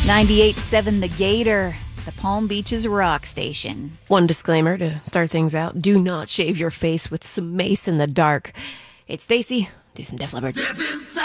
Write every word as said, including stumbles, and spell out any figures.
ninety-eight point seven The Gator, the Palm Beaches rock station. One disclaimer to start things out. Do not shave your face with some mace in the dark. It's Stacy. Do some Def Leppard.